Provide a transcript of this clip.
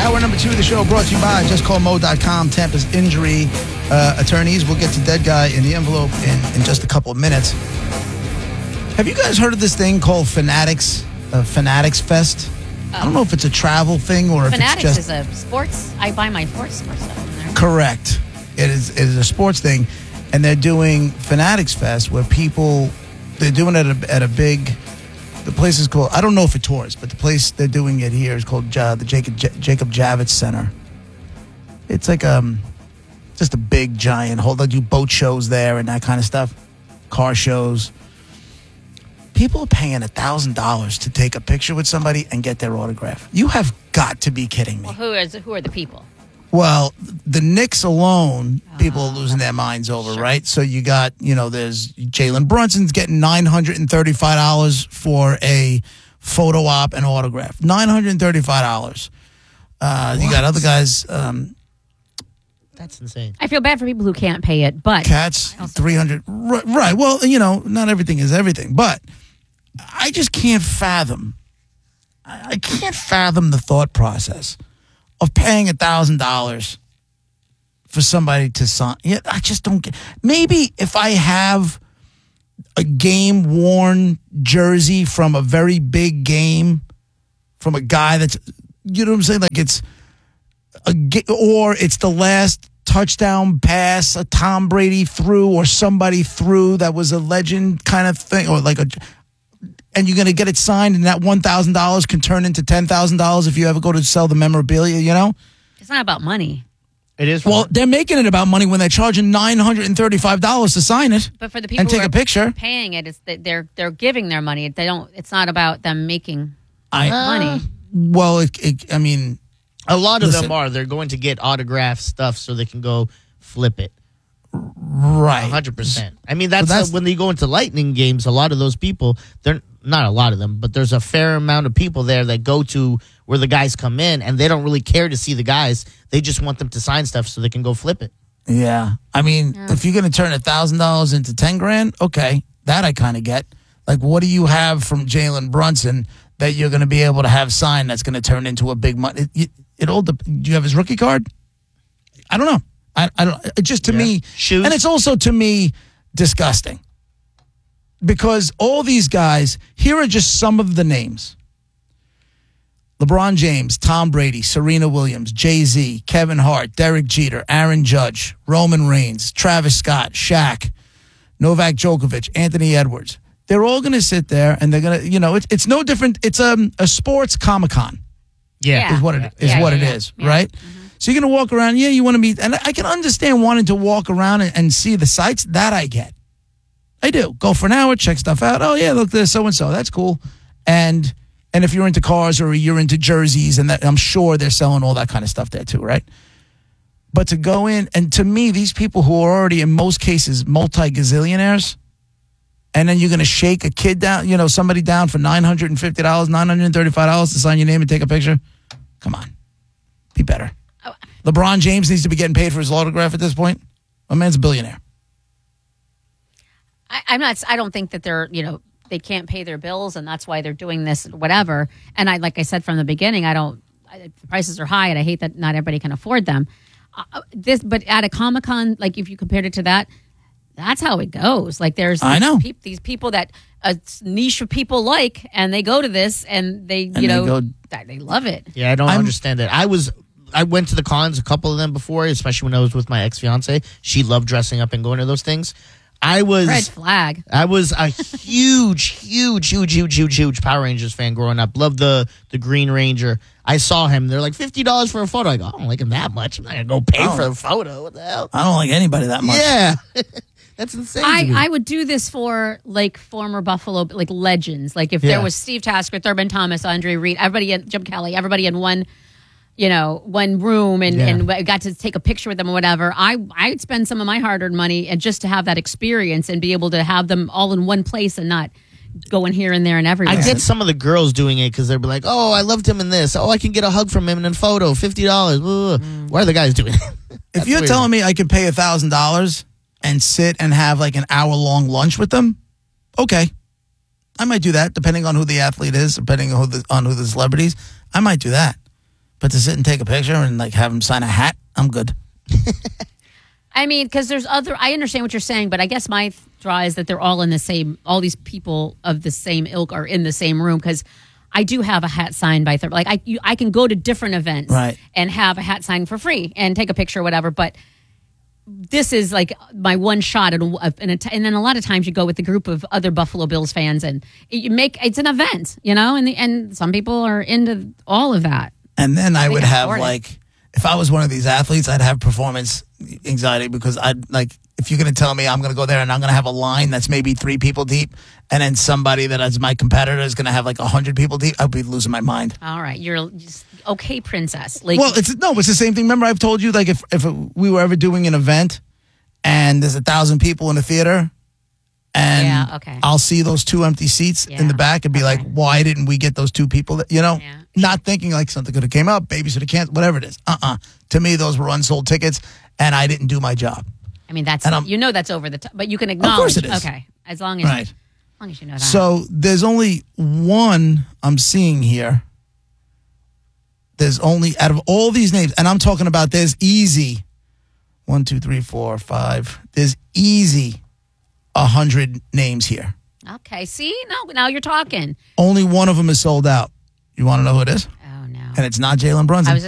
Hour number 2 of the show brought to you by JustCallMo.com, Tampa's injury attorneys. We'll get to Dead Guy in the envelope in just a couple of minutes. Have you guys heard of this thing called Fanatics Fest? I don't know if it's a travel thing or if Fanatics it's is a sports. I buy my sports stuff in there. Correct. It is a sports thing, and they're doing Fanatics Fest where they're doing it at a big. The place is called, I don't know if it tours, but the place they're doing it here is called the Jacob Javits Center. It's like just a big giant hall. They do boat shows there and that kind of stuff, car shows. People are paying $1,000 to take a picture with somebody and get their autograph. You have got to be kidding me. Well, who are the people? Well, the Knicks alone, people are losing their minds over, sure. Right? So you got, there's Jalen Brunson's getting $935 for a photo op and autograph. $935. You got other guys. That's insane. I feel bad for people who can't pay it, but Cats, $300. Right. Well, not everything is everything, but I just can't fathom. I can't fathom the thought process of paying $1,000 for somebody to sign. Yeah, I just don't get. Maybe if I have a game-worn jersey from a very big game, from a guy that's, you know what I'm saying? Like it's or it's the last touchdown pass a Tom Brady threw or somebody threw that was a legend kind of thing, or like and you're going to get it signed, and that $1,000 can turn into $10,000 if you ever go to sell the memorabilia, It's not about money. It is. Well, they're making it about money when they're charging $935 to sign it. But for the people and take who are a picture, paying it, it's that they're giving their money. It's not about them making money. Well, I mean, a lot of them are. They're going to get autographed stuff so they can go flip it. Right. 100%. I mean, that's when they go into Lightning games, a lot of those people, they're not a lot of them, but there's a fair amount of people there that go to where the guys come in, and they don't really care to see the guys. They just want them to sign stuff so they can go flip it. Yeah. I mean, if you're going to turn $1,000 into $10,000, okay, that I kind of get. Like, what do you have from Jalen Brunson that you're going to be able to have signed that's going to turn into a big money? Do you have his rookie card? I don't know. I don't. It just to me, shoes, and it's also to me disgusting because all these guys. Here are just some of the names: LeBron James, Tom Brady, Serena Williams, Jay-Z, Kevin Hart, Derek Jeter, Aaron Judge, Roman Reigns, Travis Scott, Shaq, Novak Djokovic, Anthony Edwards. They're all going to sit there and they're going to, it's no different. It's a sports Comic-Con. Yeah. Is what it is, right? Mm-hmm. So you're going to walk around, you want to meet, and I can understand wanting to walk around and see the sights. That I get. I do. Go for an hour, check stuff out. Oh, yeah, look, there's so-and-so. That's cool. And if you're into cars or you're into jerseys, and that, I'm sure they're selling all that kind of stuff there too, right? But to go in, and to me, these people who are already, in most cases, multi-gazillionaires, and then you're going to shake a kid down, somebody down for $950, $935 to sign your name and take a picture? Come on. Be better. LeBron James needs to be getting paid for his autograph at this point. My man's a billionaire. I don't think that they can't pay their bills and that's why they're doing this, whatever. And like I said from the beginning, the prices are high and I hate that not everybody can afford them. But at a Comic-Con, like if you compared it to that, that's how it goes. Like there's these people that a niche of people like, and they go to this and they love it. Yeah, I don't understand it. I went to the cons, a couple of them before, especially when I was with my ex-fiance. She loved dressing up and going to those things. Red flag. I was a huge Power Rangers fan growing up. Loved the Green Ranger. I saw him. They're like $50 for a photo. I go, I don't like him that much. I'm not going to go pay for a photo. What the hell? I don't like anybody that much. Yeah. That's insane. I would do this for like former Buffalo like legends. Like if there was Steve Tasker, Thurman Thomas, Andre Reed, Jim Kelly, everybody in one room and got to take a picture with them or whatever. I'd spend some of my hard-earned money and just to have that experience and be able to have them all in one place and not going here and there and everywhere. I get some of the girls doing it because they'll be like, oh, I loved him in this. Oh, I can get a hug from him in a photo, $50. Why are the guys doing it? If you're telling me I could pay $1,000 and sit and have like an hour-long lunch with them, okay. I might do that, depending on who the athlete is, depending on who the celebrities. I might do that. But to sit and take a picture and like have him sign a hat, I'm good. I mean, because there's I understand what you're saying, but I guess my draw is that they're all in the same, all these people of the same ilk are in the same room, because I do have a hat signed by, like I can go to different events and have a hat signed for free and take a picture or whatever, but this is like my one shot and then a lot of times you go with a group of other Buffalo Bills fans and it's an event, and some people are into all of that. And then I would have like, if I was one of these athletes, I'd have performance anxiety, because I'd like, if you're going to tell me I'm going to go there and I'm going to have a line that's maybe 3 people deep, and then somebody that is my competitor is going to have like 100 people deep, I'd be losing my mind. All right. You're just, okay, princess. Like, well, it's the same thing. Remember, I've told you, like, if we were ever doing an event and there's 1,000 people in the theater, and I'll see those 2 empty seats in the back and be like, why didn't we get those 2 people that, not thinking like something could have came up, babysitter canceled, whatever it is. To me, those were unsold tickets, and I didn't do my job. I mean, that's over the top, but you can acknowledge. Of course it is. Okay, as long as you know that. So there's only one I'm seeing here. There's only, out of all these names, and I'm talking about, there's easy 1, 2, 3, 4, 5. There's easy 100 names here. Okay, see, now you're talking. Only one of them is sold out. You want to know who it is? Oh no, and it's not Jalen Brunson.